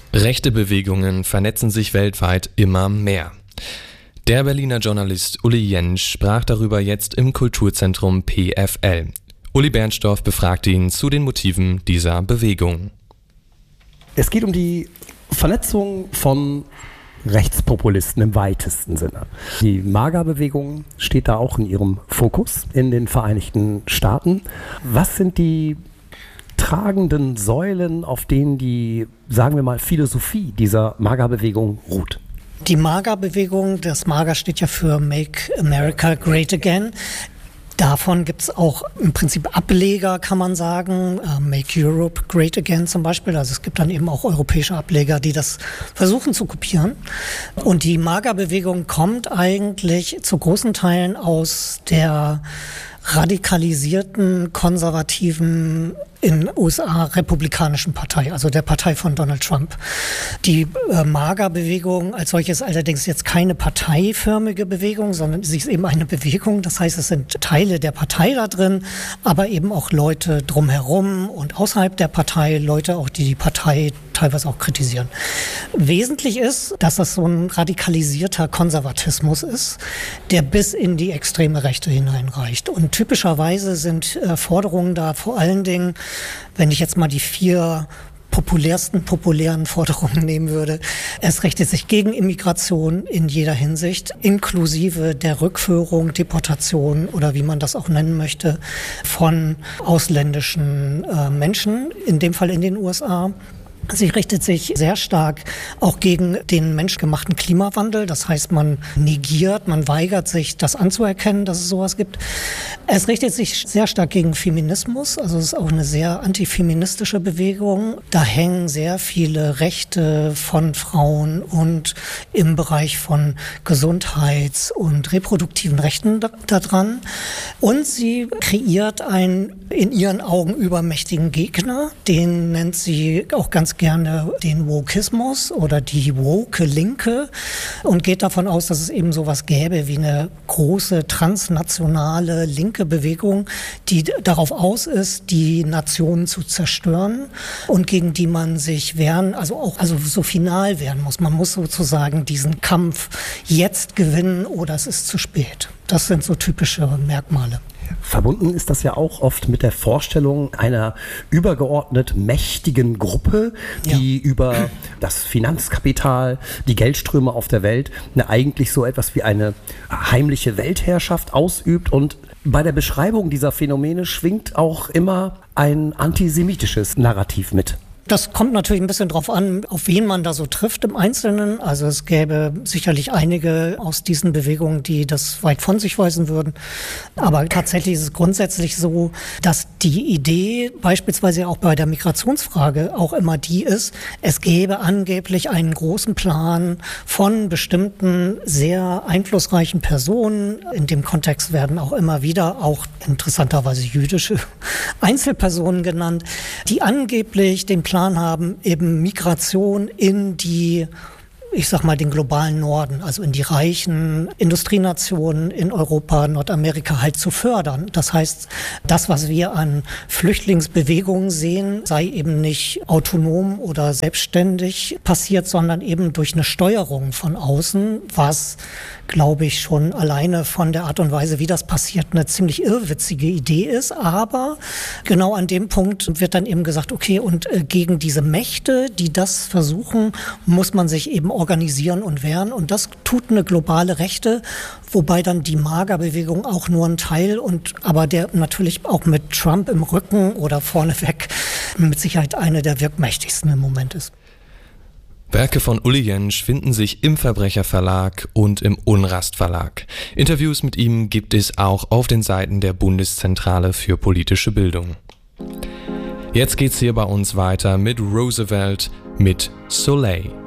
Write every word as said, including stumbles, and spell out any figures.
Rechte Bewegungen vernetzen sich weltweit immer mehr. Der Berliner Journalist Uli Jentsch sprach darüber jetzt im Kulturzentrum P F L. Uli Bernstorff befragte ihn zu den Motiven dieser Bewegung. Es geht um die Vernetzung von Rechtspopulisten im weitesten Sinne. Die MAGA-Bewegung steht da auch in ihrem Fokus in den Vereinigten Staaten. Was sind die tragenden Säulen, auf denen die, sagen wir mal, Philosophie dieser MAGA-Bewegung ruht? Die MAGA-Bewegung, das MAGA steht ja für Make America Great Again. Davon gibt es auch im Prinzip Ableger, kann man sagen, uh, Make Europe Great Again zum Beispiel. Also es gibt dann eben auch europäische Ableger, die das versuchen zu kopieren. Und die MAGA-Bewegung kommt eigentlich zu großen Teilen aus der radikalisierten, konservativen, in den U S A republikanischen Partei, also der Partei von Donald Trump. Die äh, MAGA-Bewegung als solches allerdings jetzt keine parteiförmige Bewegung, sondern sie ist eben eine Bewegung. Das heißt, es sind Teile der Partei da drin, aber eben auch Leute drumherum und außerhalb der Partei, Leute auch, die die Partei teilweise auch kritisieren. Wesentlich ist, dass das so ein radikalisierter Konservatismus ist, der bis in die extreme Rechte hineinreicht. Und typischerweise sind äh, Forderungen da vor allen Dingen, wenn ich jetzt mal die vier populärsten populären Forderungen nehmen würde. Es richtet sich gegen Immigration in jeder Hinsicht, inklusive der Rückführung, Deportation oder wie man das auch nennen möchte, von ausländischen äh, Menschen, in dem Fall in den U S A. Sie richtet sich sehr stark auch gegen den menschgemachten Klimawandel. Das heißt, man negiert, man weigert sich, das anzuerkennen, dass es sowas gibt. Es richtet sich sehr stark gegen Feminismus. Also es ist auch eine sehr antifeministische Bewegung. Da hängen sehr viele Rechte von Frauen und im Bereich von Gesundheits- und reproduktiven Rechten da, da dran. Und sie kreiert einen in ihren Augen übermächtigen Gegner. Den nennt sie auch ganz gerne den Wokismus oder die woke Linke und geht davon aus, dass es eben sowas gäbe wie eine große transnationale linke Bewegung, die darauf aus ist, die Nationen zu zerstören und gegen die man sich wehren, also auch also so final wehren muss. Man muss sozusagen diesen Kampf jetzt gewinnen oder es ist zu spät. Das sind so typische Merkmale. Verbunden ist das ja auch oft mit der Vorstellung einer übergeordnet mächtigen Gruppe, die ja. über das Finanzkapital, die Geldströme auf der Welt eine, eigentlich so etwas wie eine heimliche Weltherrschaft ausübt. Und bei der Beschreibung dieser Phänomene schwingt auch immer ein antisemitisches Narrativ mit. Das kommt natürlich ein bisschen drauf an, auf wen man da so trifft im Einzelnen. Also es gäbe sicherlich einige aus diesen Bewegungen, die das weit von sich weisen würden. Aber tatsächlich ist es grundsätzlich so, dass die Idee beispielsweise auch bei der Migrationsfrage auch immer die ist, es gäbe angeblich einen großen Plan von bestimmten sehr einflussreichen Personen. In dem Kontext werden auch immer wieder auch interessanterweise jüdische Einzelpersonen genannt, die angeblich den Plan haben, eben Migration in die, ich sag mal, den globalen Norden, also in die reichen Industrienationen in Europa, Nordamerika halt zu fördern. Das heißt, das, was wir an Flüchtlingsbewegungen sehen, sei eben nicht autonom oder selbstständig passiert, sondern eben durch eine Steuerung von außen, was, glaube ich, schon alleine von der Art und Weise, wie das passiert, eine ziemlich irrwitzige Idee ist. Aber genau an dem Punkt wird dann eben gesagt, okay, und äh, gegen diese Mächte, die das versuchen, muss man sich eben organisieren und wehren. Und das tut eine globale Rechte, wobei dann die MAGA-Bewegung auch nur ein Teil und aber der natürlich auch mit Trump im Rücken oder vorneweg mit Sicherheit eine der wirkmächtigsten im Moment ist. Werke von Uli Jentsch finden sich im Verbrecherverlag und im Unrast Verlag. Interviews mit ihm gibt es auch auf den Seiten der Bundeszentrale für politische Bildung. Jetzt geht's hier bei uns weiter mit Roosevelt mit Soleil.